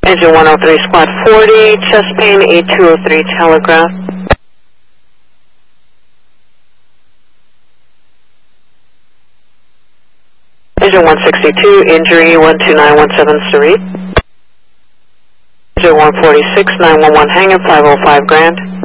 Engine 103, squad 40, chest pain, A203, telegraph. Engine 162, injury 12917 Cerise. Engine 146, 911 hangar, 505 Grand.